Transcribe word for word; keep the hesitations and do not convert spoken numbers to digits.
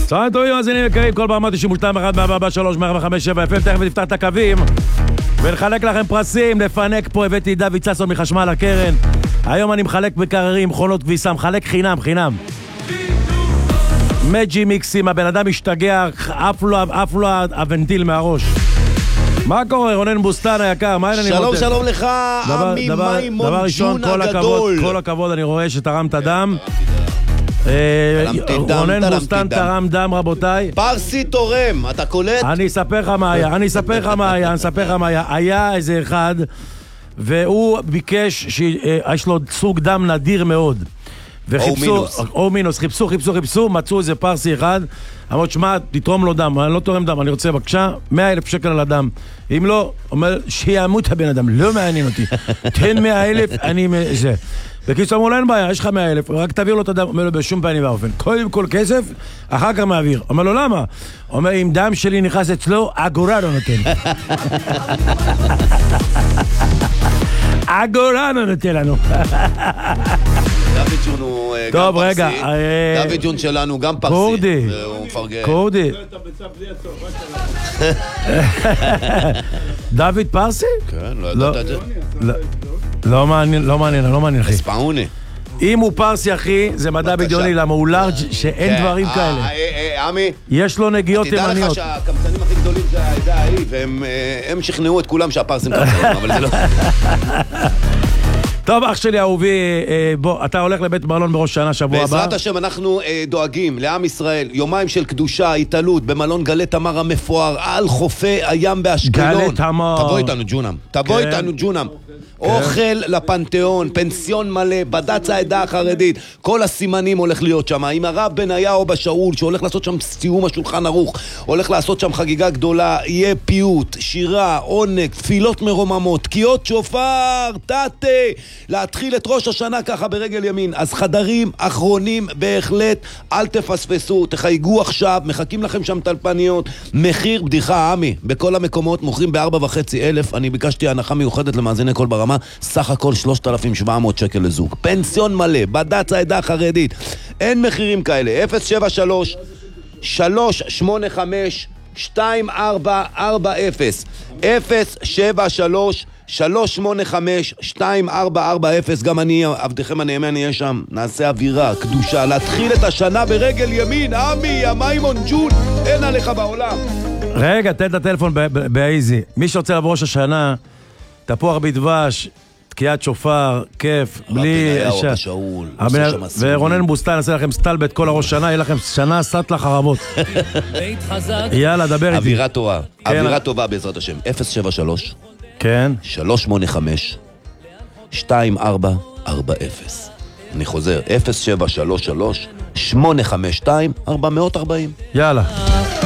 צהריים טובים, מאזינים יקרים, כל פעם תשעים ושתיים, אחת, מאה ארבע, שלוש, מאה חמש, שבע, אפ אם, תכף נפתח את הקווים ונחלק לכם פרסים. לפנק פה הבאתי דוד צסון מחשמל הקרן. היום אני מחלק בקררים, מכונות כביסה, מחלק חינם, חינם. מג'י מיקסים, הבן אדם משתגע, אף לא, אף לא הוונטיל מהראש. מה קורה, רונן בוסטן היקר? מה אין אני מותק? שלום, שלום לך, עמי מימון ג'ון הגדול. כל הכבוד, אני רואה שתרמת דם. רונן בוסטן תרם דם, רבותיי. פרסי תורם, אתה קולט? אני אספר לך מה היה, אני אספר לך מה היה, אני אספר לך מה היה. היה איזה אחד, והוא ביקש שיש לו סוג דם נדיר מאוד. וחיפשו, או מינוס, חיפשו, חיפשו, חיפשו, מצאו איזה פרסי אחד, אמרו, שמה, תתרום לו דם, אני לא תורם דם, אני רוצה בבקשה, מאה אלף שקל על הדם. אם לא, אומר, שיעמות הבן אדם, לא מעניין אותי. תן מאה אלף, אני... זה. בקיצור, אמרו לו, אין בעיה, יש לך מאה אלף, רק תעביר לו את הדם. אומר לו, בשום פעמים באופן. קודם כל כסף, אחר כך מעביר. אומר לו, למה? אומר, אם דם שלי נכנס אצלו, אגורה לא נותן. אגורה לא נותן לנו. דוד ג'ון הוא גם פרסי. דוד ג'ון שלנו גם פרסי. קורדי. הוא מפרגן. קורדי. דוד פרסי? כן, לא ידעת את זה. לא מעניין, לא מעניין, לא מעניין, אחי. אספאוני. אם הוא פרסי, אחי, זה מדע בדיוני, למה הוא לארג' שאין דברים כאלה. עמי, יש לו נגיעות תדע ימניות. לך שהקמצנים הכי גדולים זה העדה ההיא, והם שכנעו את כולם שהפרסים קמצנים, אבל זה לא... טוב, אח שלי אהובי, בוא, אתה הולך לבית מלון בראש שנה שבוע הבא. בעזרת השם אנחנו דואגים לעם ישראל, יומיים של קדושה, התעלות, במלון גלי תמר המפואר, על חופי הים באשקלון. גלי תמר. תבוא איתנו ג'ונם, תבוא איתנו ג'ונם. אוכל לפנתיאון, פנסיון מלא, בד"ץ העדה החרדית, כל הסימנים הולך להיות שם. עם הרב בניהו בשאול, שהולך לעשות שם סיום השולחן ערוך, הולך לעשות שם חגיגה גדולה, יהיה פיוט, שירה, עונג, תפילות מרוממות, תקיעות שופר, תתה, להתחיל את ראש השנה ככה ברגל ימין. אז חדרים אחרונים בהחלט, אל תפספסו, תחייגו עכשיו, מחכים לכם שם טלפניות. מחיר בדיחה, עמי, בכל המקומות מוכרים בארבע וחצי אלף. אני ביקשתי הנחה מיוחדת למאזיני כל ברמה, סך הכל שלושת אלפים שבע מאות שקל לזוג. פנסיון מלא, בד"ץ העדה החרדית. אין מחירים כאלה. אפס שבע שלוש שלוש שמונה חמש שתיים ארבע ארבע אפס אפס שבע שלוש שלוש שמונה חמש שתיים ארבע ארבע אפס. גם אני, עבדכם הנאמן, נהיה שם. נעשה אווירה, קדושה, להתחיל את השנה ברגל ימין. עמי, מימון ג'ון, אין עליך בעולם. רגע, תן את הטלפון באיזי. מי שרוצה לבוא ראש השנה, תפוח בדבש, תקיעת שופר, כיף, בלי... ורונן בוסטן עשה לכם סטלבט כל הראש שנה, יהיה לכם שנה סט לחרבות. יאללה, דבר איתי. אווירה טובה, אווירה טובה בעזרת השם. אפס שבע שלוש כן. שלוש שמונה חמש שתיים ארבע ארבע אפס. אני חוזר, אפס שבע שלוש שלוש שמונה חמש שתיים ארבע ארבעים. יאללה.